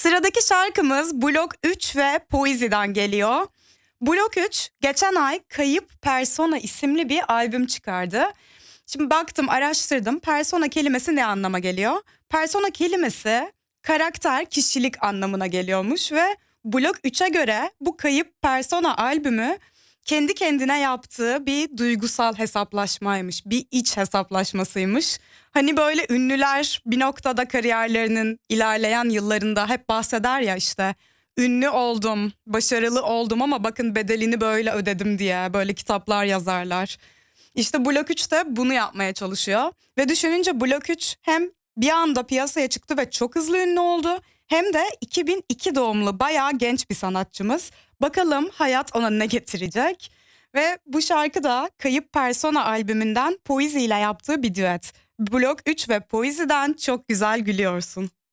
Sıradaki şarkımız Blok 3 ve Poezy'den geliyor. Blok 3 geçen ay Kayıp Persona isimli bir albüm çıkardı. Şimdi baktım, araştırdım. Persona kelimesi ne anlama geliyor? Persona kelimesi karakter, kişilik anlamına geliyormuş ve Blok 3'e göre bu Kayıp Persona albümü kendi kendine yaptığı bir duygusal hesaplaşmaymış. Bir iç hesaplaşmasıymış. Hani böyle ünlüler bir noktada kariyerlerinin ilerleyen yıllarında hep bahseder ya, işte ünlü oldum, başarılı oldum ama bakın bedelini böyle ödedim diye böyle kitaplar yazarlar. İşte Blok 3 de bunu yapmaya çalışıyor. Ve düşününce Blok 3 hem bir anda piyasaya çıktı ve çok hızlı ünlü oldu, hem de 2002 doğumlu bayağı genç bir sanatçımız. Bakalım hayat ona ne getirecek? Ve bu şarkı da Kayıp Persona albümünden Poezy ile yaptığı bir düet. Blok 3 ve Poezy'den Çok Güzel Gülüyorsun.